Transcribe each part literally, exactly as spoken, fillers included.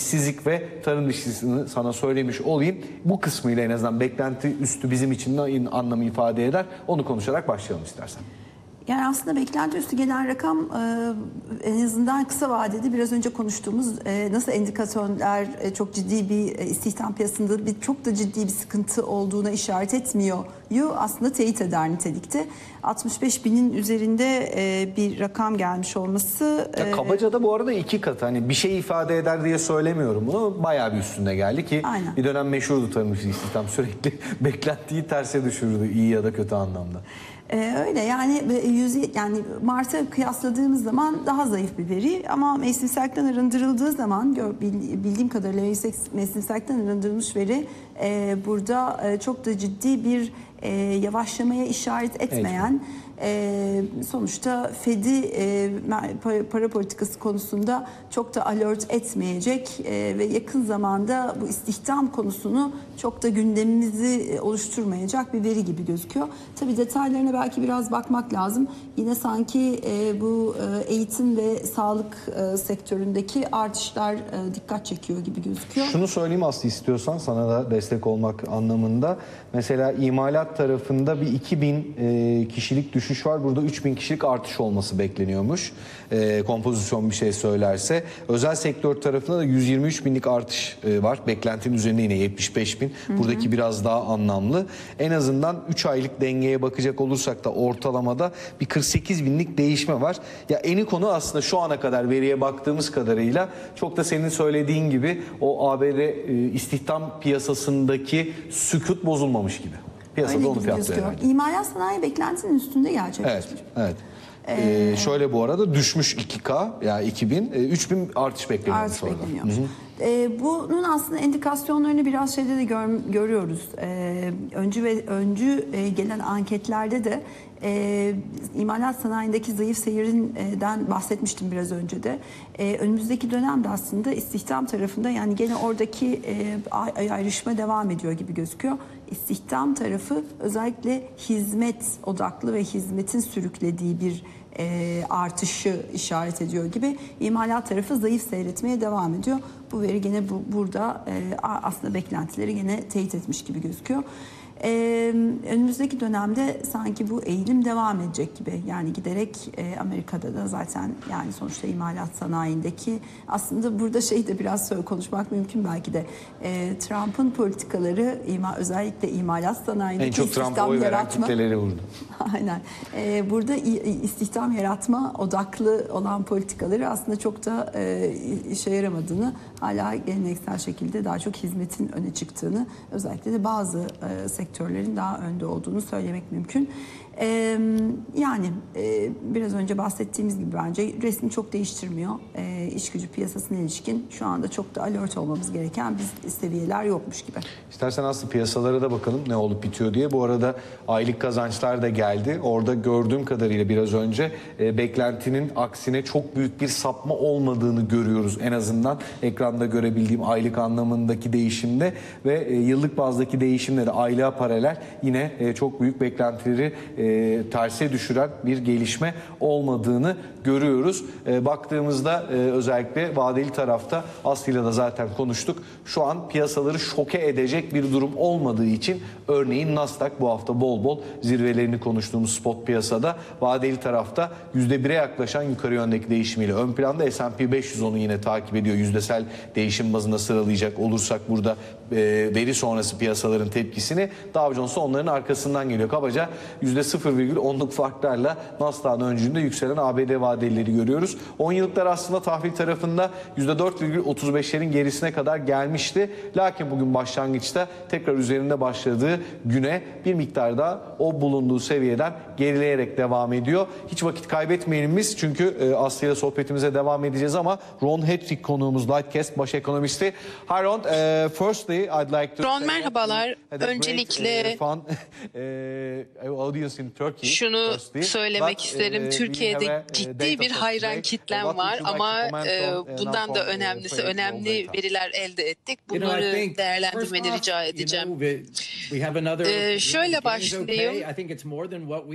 işsizlik ve tarım işsizliğini sana söylemiş olayım. Bu kısmıyla en azından beklenti üstü bizim için ne anlamı ifade eder? Onu konuşarak başlayalım istersen. Yani aslında beklenti üstü gelen rakam en azından kısa vadede biraz önce konuştuğumuz nasıl indikatörler çok ciddi bir istihdam piyasasında bir çok da ciddi bir sıkıntı olduğuna işaret etmiyor. Aslında teyit eder nitelikte. altmış beş binin üzerinde bir rakam gelmiş olması. Ya kabaca da bu arada iki kat. Hani bir şey ifade eder diye söylemiyorum bunu. Bayağı bir üstünde geldi ki Aynen. Bir dönem meşhurdu tarım işi istihdam. Sürekli beklentiyi terse düşürdü iyi ya da kötü anlamda. Ee, öyle yani yüz, yani Mart'a kıyasladığımız zaman daha zayıf bir veri ama mevsimsellikten arındırıldığı zaman bildiğim kadarıyla mevsimsellikten arındırılmış veri e, burada e, çok da ciddi bir e, yavaşlamaya işaret etmeyen evet. E, sonuçta Fed'i e, para politikası konusunda çok da alert etmeyecek e, ve yakın zamanda bu istihdam konusunu çok da gündemimizi oluşturmayacak bir veri gibi gözüküyor. Tabii detaylarına belki biraz bakmak lazım. Yine sanki e, bu e, eğitim ve sağlık e, sektöründeki artışlar e, dikkat çekiyor gibi gözüküyor. Şunu söyleyeyim Aslı istiyorsan sana da destek olmak anlamında. Mesela imalat tarafında bir iki bin e, kişilik düşüş var. Burada üç bin kişilik artış olması bekleniyormuş. E, kompozisyon bir şey söylerse. Özel sektör tarafında da yüz yirmi üç binlik artış e, var. Beklentinin üzerinde yine yetmiş beş bin. Buradaki hı hı. biraz daha anlamlı. En azından üç aylık dengeye bakacak olursak da ortalamada bir kırk sekiz binlik değişme var. Ya eni konu aslında şu ana kadar veriye baktığımız kadarıyla çok da senin söylediğin gibi o A B D e, istihdam piyasasındaki sükut bozulmamış gibi. Piyasada öyle onu fiyatlıyor. İmalat sanayi beklentinin üstünde gerçekleşmiş. Evet, evet. Ee, şöyle bu arada düşmüş iki K yani iki bin, üç bin artış bekleniyor. Artış bekleniyor. Ee, bunun aslında indikasyonlarını biraz şeyde de gör, görüyoruz. Ee, öncü ve öncü e, gelen anketlerde de e, imalat sanayindeki zayıf seyirinden bahsetmiştim biraz önce de. E, önümüzdeki dönemde aslında istihdam tarafında yani gene oradaki e, ayrışma devam ediyor gibi gözüküyor. İstihdam tarafı özellikle hizmet odaklı ve hizmetin sürüklediği bir e, artışı işaret ediyor gibi. İmalat tarafı zayıf seyretmeye devam ediyor. Bu veri gene bu, burada e, aslında beklentileri gene teyit etmiş gibi gözüküyor. Ee, önümüzdeki dönemde sanki bu eğilim devam edecek gibi. Yani giderek e, Amerika'da da zaten yani sonuçta imalat sanayindeki aslında burada şey de biraz söyle konuşmak mümkün belki de e, Trump'ın politikaları ima, özellikle imalat sanayindeki en çok istihdam oy veren yaratma. kitleleri vurdu. Aynen. Ee, burada istihdam yaratma odaklı olan politikaları aslında çok da e, işe yaramadığını, hala geleneksel şekilde daha çok hizmetin öne çıktığını, özellikle de bazı e, sektörlerin daha önde olduğunu söylemek mümkün. Ee, yani e, biraz önce bahsettiğimiz gibi bence resmi çok değiştirmiyor. E, iş gücü piyasasına ilişkin şu anda çok da alert olmamız gereken bir seviyeler yokmuş gibi. İstersen aslında piyasalara da bakalım ne olup bitiyor diye. Bu arada aylık kazançlar da geldi. Orada gördüğüm kadarıyla biraz önce e, beklentinin aksine çok büyük bir sapma olmadığını görüyoruz. En azından ekranda görebildiğim aylık anlamındaki değişimde ve e, yıllık bazdaki değişimde de aylığa paralel yine e, çok büyük beklentileri e, terse düşüren bir gelişme olmadığını görüyoruz. E, baktığımızda e, özellikle vadeli tarafta Aslı'yla da zaten konuştuk. Şu an piyasaları şoke edecek bir durum olmadığı için örneğin Nasdaq bu hafta bol bol zirvelerini konuştuğumuz spot piyasada vadeli tarafta yüzde bire yaklaşan yukarı yöndeki değişimiyle ön planda. S and P beş yüz onu yine takip ediyor. Yüzdesel değişim bazında sıralayacak olursak burada e, veri sonrası piyasaların tepkisini, Dow Jones onların arkasından geliyor. Kabaca yüzde sıfır virgül onluk farklarla Nasdaq'ın öncülüğünde yükselen A B D vadelileri görüyoruz. on yıllıklar aslında tahvil tarafında yüzde dört virgül otuz beşlerin gerisine kadar gelmişti. Lakin bugün başlangıçta tekrar üzerinde başladığı güne bir miktar daha o bulunduğu seviyeden gerileyerek devam ediyor. Hiç vakit kaybetmeyelim biz çünkü Aslı ile sohbetimize devam edeceğiz ama Ron Hetrick konuğumuz, Lightcast baş ekonomisti. Hi Ron, uh, firstly I'd like to Ron merhabalar. Öncelikle şunu söylemek isterim. Türkiye'de ciddi bir hayran kitlem var ama bundan da önemlisi önemli veriler elde ettik. Bunları değerlendirmeni rica edeceğim. Ee, şöyle başlayayım.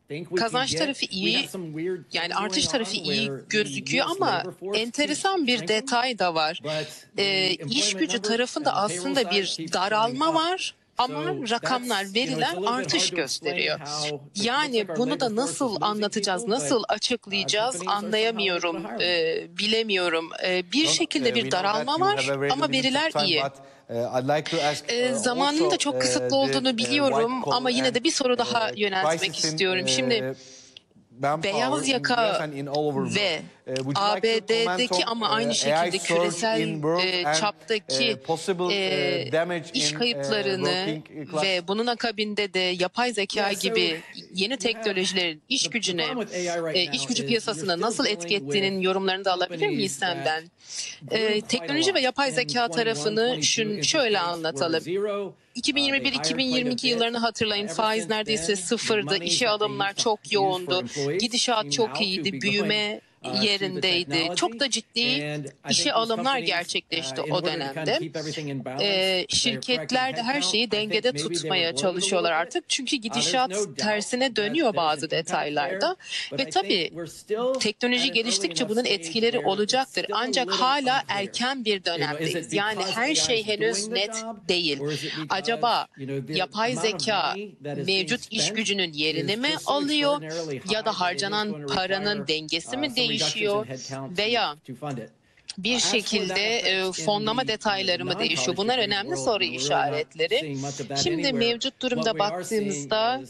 kazanç tarafı iyi, yani artış tarafı iyi gözüküyor ama enteresan bir detay da var. Ee, iş gücü tarafında aslında bir daralma var. Ama rakamlar, veriler artış gösteriyor. Yani bunu da nasıl anlatacağız, nasıl açıklayacağız anlayamıyorum, e, bilemiyorum. E, bir şekilde bir daralma var ama veriler iyi. E, zamanın da çok kısıtlı olduğunu biliyorum ama yine de bir soru daha yöneltmek istiyorum. Şimdi beyaz yaka ve A B D'deki ama aynı şekilde küresel e, çaptaki e, iş kayıplarını ve bunun akabinde de yapay zeka gibi yeni teknolojilerin iş gücüne, e, iş gücü piyasasına nasıl etki ettiğinin yorumlarını da alabilir miyiz senden? E, teknoloji ve yapay zeka tarafını şun, şöyle anlatalım. iki bin yirmi bir iki bin yirmi iki yıllarını hatırlayın. Faiz neredeyse sıfırdı. İşe alımlar çok yoğundu. Gidişat çok iyiydi. Büyüme yerindeydi. Çok da ciddi işe alımlar gerçekleşti o dönemde. Ee, şirketler de her şeyi dengede tutmaya çalışıyorlar artık. Çünkü gidişat tersine dönüyor bazı detaylarda. Ve tabii teknoloji geliştikçe bunun etkileri olacaktır. Ancak hala erken bir dönemdeyiz. Yani her şey henüz net değil. Acaba yapay zeka mevcut iş gücünün yerini mi alıyor ya da harcanan paranın dengesi mi değişiyor? değişiyor veya bir şekilde e, fonlama detayları mı değişiyor? Bunlar önemli soru işaretleri. Şimdi mevcut durumda baktığımızda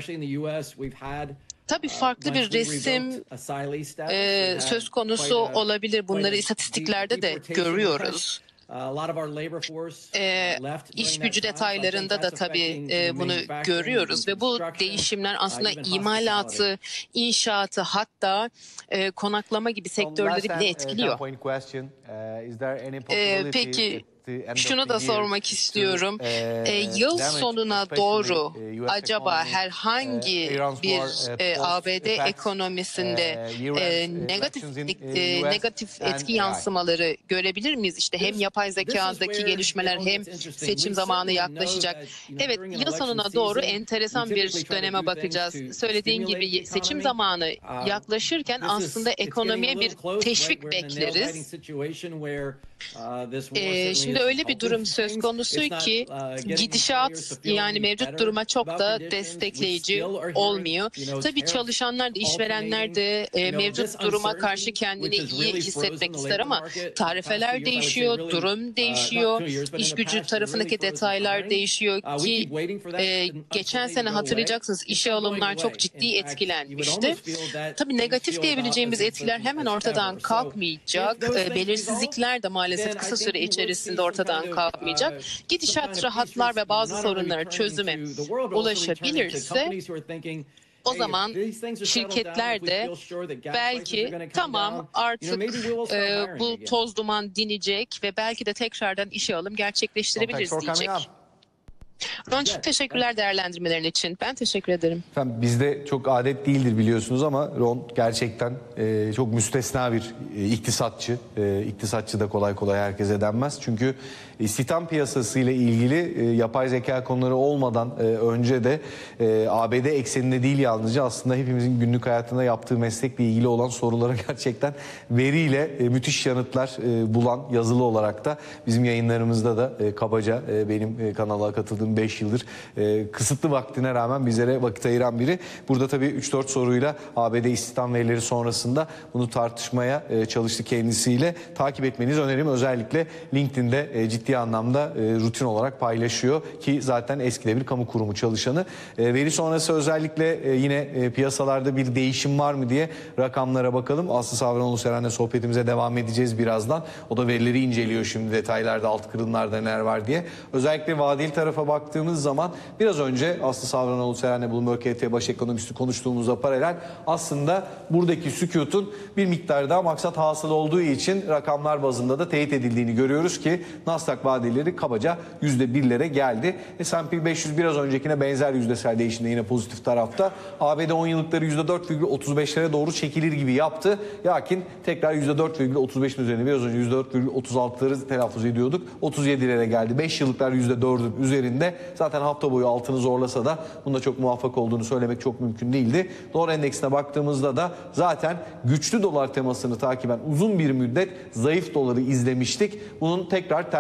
tabii farklı bir resim e, söz konusu olabilir. Bunları istatistiklerde de görüyoruz. E, iş gücü detaylarında da tabii e, bunu görüyoruz ve bu değişimler aslında imalatı, inşaatı hatta e, konaklama gibi sektörleri bile etkiliyor. E, peki şunu da sormak istiyorum. E, yıl sonuna doğru acaba herhangi bir e, A B D ekonomisinde e, negatif e, negatif etki yansımaları görebilir miyiz? İşte hem yapay zekadaki gelişmeler hem seçim zamanı yaklaşacak. Evet, yıl sonuna doğru enteresan bir döneme bakacağız. Söylediğin gibi seçim zamanı yaklaşırken aslında ekonomiye bir teşvik bekleriz. Ee, şimdi öyle bir durum söz konusu ki gidişat yani mevcut duruma çok da destekleyici olmuyor. Tabii çalışanlar da işverenler de e, mevcut duruma karşı kendini iyi hissetmek ister ama tarifeler değişiyor, durum değişiyor, iş gücü tarafındaki detaylar değişiyor ki e, geçen sene hatırlayacaksınız işe alımlar çok ciddi etkilenmişti. Tabii negatif diyebileceğimiz etkiler hemen ortadan kalkmayacak. E, belirsizlikler de maalesef Maalesef kısa süre içerisinde ortadan kalkmayacak. Gidişat rahatlar ve bazı sorunlara çözüme ulaşabilirse o zaman şirketler de belki tamam artık e, bu toz duman dinecek ve belki de tekrardan işe alım gerçekleştirebiliriz diyecek. Ron, çok teşekkürler değerlendirmelerin için. Ben teşekkür ederim. Efendim, bizde çok adet değildir biliyorsunuz ama Ron gerçekten e, çok müstesna bir e, iktisatçı. E, iktisatçı da kolay kolay herkese denmez. Çünkü istihdam piyasası ile ilgili e, yapay zeka konuları olmadan e, önce de e, A B D ekseninde değil yalnızca aslında hepimizin günlük hayatında yaptığı meslekle ilgili olan sorulara gerçekten veriyle e, müthiş yanıtlar e, bulan, yazılı olarak da bizim yayınlarımızda da e, kabaca e, benim e, kanala katıldığım beş yıldır e, kısıtlı vaktine rağmen bizlere vakit ayıran biri. Burada tabii üç dört soruyla A B D istihdam verileri sonrasında bunu tartışmaya e, çalıştı kendisiyle. Takip etmenizi öneririm. Özellikle LinkedIn'de e, ciddi anlamda e, rutin olarak paylaşıyor ki zaten eskide bir kamu kurumu çalışanı. E, veri sonrası özellikle e, yine e, piyasalarda bir değişim var mı diye rakamlara bakalım. Aslı Savranoğlu Seren'le sohbetimize devam edeceğiz birazdan. O da verileri inceliyor şimdi detaylarda, alt kırımlarda neler var diye. Özellikle vadeli tarafa baktığımız zaman biraz önce Aslı Savranoğlu Seren'le Bloomberg K T baş ekonomisti konuştuğumuzda paralel aslında buradaki sükutun bir miktar daha maksat hasıl olduğu için rakamlar bazında da teyit edildiğini görüyoruz ki Nasdaq vadeleri kabaca yüzde birlere geldi. S and P beş yüz biraz öncekine benzer yüzdesel değişimde yine pozitif tarafta. A B D on yıllıkları yüzde dört virgül otuz beşlere doğru çekilir gibi yaptı. Lakin tekrar yüzde dört virgül otuz beşin üzerine biraz önce yüzde dört virgül otuz altıları telaffuz ediyorduk. otuz yedilere geldi. beş yıllıklar yüzde dördün üzerinde. de zaten hafta boyu altını zorlasa da bunda çok muvaffak olduğunu söylemek çok mümkün değildi. Dolar endeksine baktığımızda da zaten güçlü dolar temasını takiben uzun bir müddet zayıf doları izlemiştik. Bunun tekrar